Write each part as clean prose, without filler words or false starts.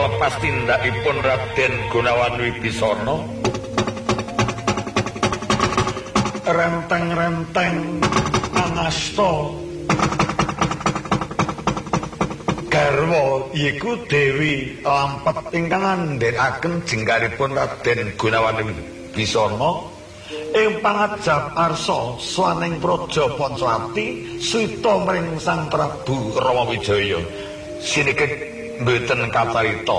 kalepas tindakipun Raden Gunawan Wibisana renteng-renteng angasta garwa yiku Dewi Lampet ingkang andhekaken jenggaripun Raden Gunawan Wibisana ing pangajap arsa swaning praja Pancawati suwita mring Sang Prabu Ramawijaya sinekit mboten kacarita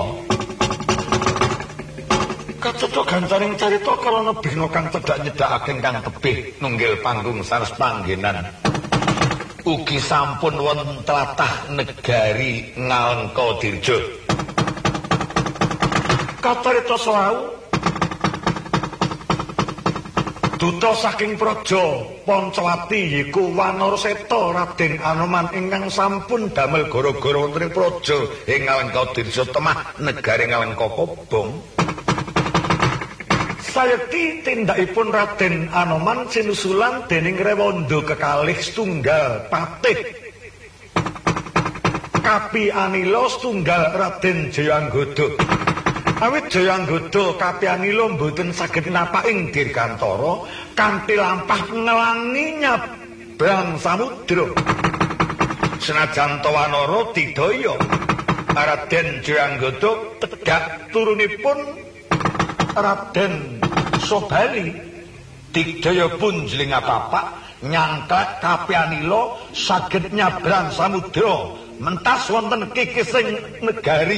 kacetha gancaring carita kalana bina kang cedhak nyedhakaken kang tebih nunggil panggung sanes panggenan ugi sampun wonten tlatah negari Ngalengkadirja kacarita sawau duta saking praja Pancawati yiku Wanarseta Raden Anoman ingkang sampun damel gara-gara wonten praja ing Ngalengkadirja temah negari Ngalengkakobong sayekti tindakipun Raden Anoman sinusulan dening Rewanda kekalih setunggal patih Kapi Anila setunggal Raden Jayanggada awit Jayanggada Kapi Anila mboten saged napaking dirgantara kanthi lampah ngelangi nyabrang samudra senajan Tawanara didaya Raden Jayanggada tedhak turunipun Raden Sobali digdaya punjling apa-apa nyangklek Kapi Anila saged nyabrang samudra mentas wonten kikising negari